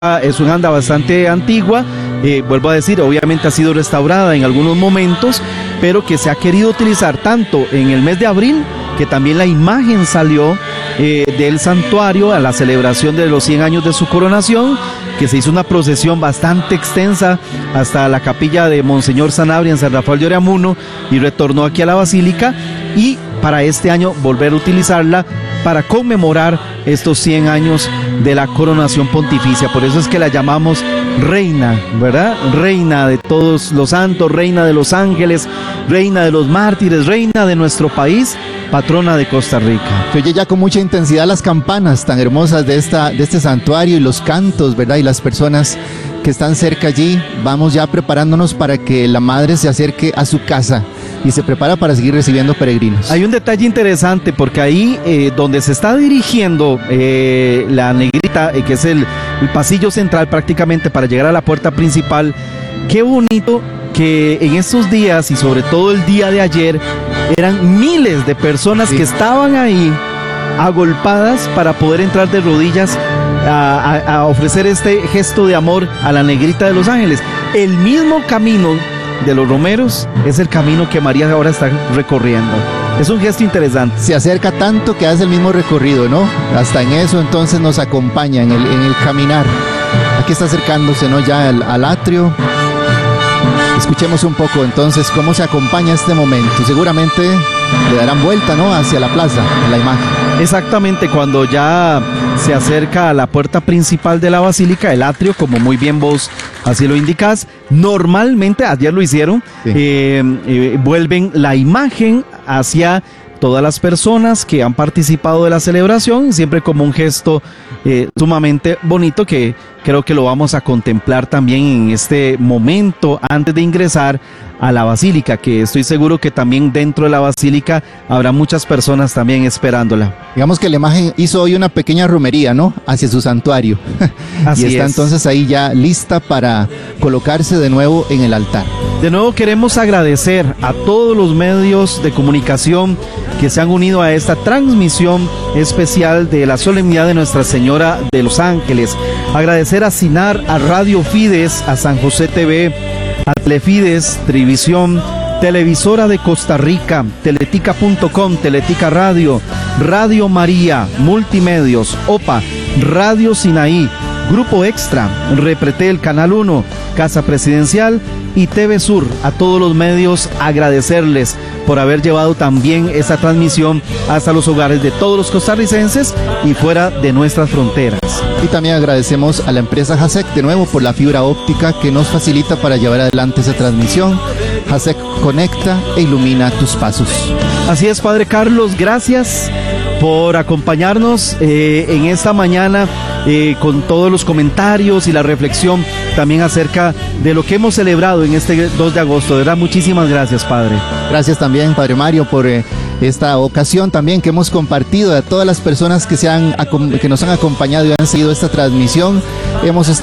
es una anda bastante antigua, vuelvo a decir, obviamente ha sido restaurada en algunos momentos, pero que se ha querido utilizar tanto en el mes de abril, que también la imagen salió del santuario a la celebración de los 100 años de su coronación, que se hizo una procesión bastante extensa hasta la capilla de Monseñor Sanabria en San Rafael de Oreamuno y retornó aquí a la basílica, y para este año volver a utilizarla para conmemorar estos 100 años de la coronación pontificia. Por eso es que la llamamos reina, ¿verdad? Reina de todos los santos, reina de los ángeles, reina de los mártires, reina de nuestro país, patrona de Costa Rica. Se oye ya con mucha intensidad las campanas tan hermosas de este santuario y los cantos, ¿verdad? Y las personas que están cerca allí, vamos ya preparándonos para que la madre se acerque a su casa y se prepara para seguir recibiendo peregrinos. Hay un detalle interesante porque ahí donde se está dirigiendo la negrita, que es el pasillo central prácticamente para llegar a la puerta principal, qué bonito que en estos días y sobre todo el día de ayer eran miles de personas que estaban ahí agolpadas para poder entrar de rodillas a ofrecer este gesto de amor a la negrita de los ángeles. El mismo camino de los romeros es el camino que María ahora está recorriendo. Es un gesto interesante. Se acerca tanto que hace el mismo recorrido, ¿no? Hasta en eso entonces nos acompaña en el caminar. Aquí está acercándose, ¿no? Ya al atrio. Escuchemos un poco entonces cómo se acompaña este momento. Seguramente le darán vuelta, ¿no? Hacia la plaza, la imagen. Exactamente, cuando ya se acerca a la puerta principal de la basílica, el atrio, como muy bien vos así lo indicás, normalmente, ayer lo hicieron, sí. Vuelven la imagen hacia todas las personas que han participado de la celebración, siempre como un gesto sumamente bonito que creo que lo vamos a contemplar también en este momento antes de ingresar a la basílica, que estoy seguro que también dentro de la basílica habrá muchas personas también esperándola. Digamos que la imagen hizo hoy una pequeña romería, ¿no? Hacia su santuario. Así y está es. Entonces ahí ya lista para colocarse de nuevo en el altar. De nuevo queremos agradecer a todos los medios de comunicación que se han unido a esta transmisión especial de la solemnidad de Nuestra Señora de los Ángeles. Agradecer a CINAR, a Radio Fides, a San José TV, a Telefides, Trivisión, Televisora de Costa Rica, Teletica.com, Teletica Radio, Radio María, Multimedios, OPA, Radio Sinaí, Grupo Extra, Repretel, Canal 1, Casa Presidencial y TV Sur. A todos los medios agradecerles por haber llevado también esta transmisión hasta los hogares de todos los costarricenses y fuera de nuestras fronteras. Y también agradecemos a la empresa JASEC de nuevo por la fibra óptica que nos facilita para llevar adelante esa transmisión. JASEC conecta e ilumina tus pasos. Así es, Padre Carlos, gracias por acompañarnos en esta mañana con todos los comentarios y la reflexión también acerca de lo que hemos celebrado en este 2 de agosto. De verdad, muchísimas gracias, Padre. Gracias también, Padre Mario, por esta ocasión también que hemos compartido, a todas las personas que nos han acompañado y han seguido esta transmisión. Hemos estado